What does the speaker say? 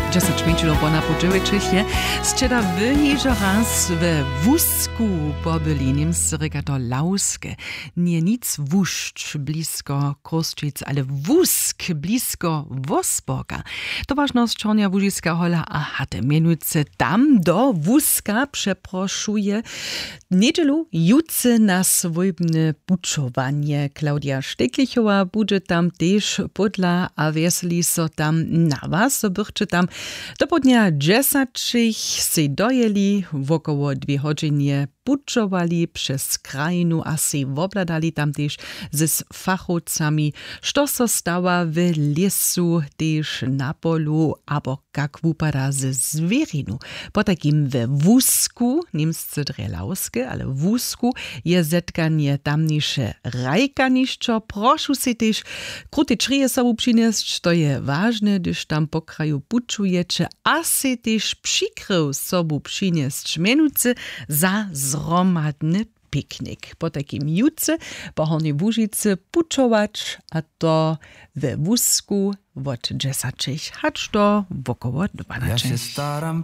10 minut po na podziewiczyśnie. Zczeda wyjeżdża raz we wózku pobyli Niemcy to Lauskie. Nie nic wuszcz blisko Kruszczyc, ale wózk blisko Wosborga. To ważność Czornia Wóżiska hola a hatte minutce tam do wózka przeproszuje niedzielu jutce na swojbne buczowanie. Klaudia Steklichowa bude tam też podla a weseli so tam na was, so bychcze tam do podnia 10 se dojeli, wokoło 2 godziny buczowali przez krajinu a se wobladali tam też z fachowcami, što so stała w lesu, też na polu, abo jak wupada ze zwierinu. Po takim we wózku, niemscy drelauskie, ale w wózku je zetkanie tamniejsze rajkaniszczo. Proszę se też kruty czrije sobą przynieść, to je ważne, gdyż tam po kraju buczujecie, a se też przykrył sobą przynieść menuce za zromadny piknik. Po takim jutce po Hornej Łużycy puczować, a to we wózku od 10 hacz do wokoło 12. Ja się staram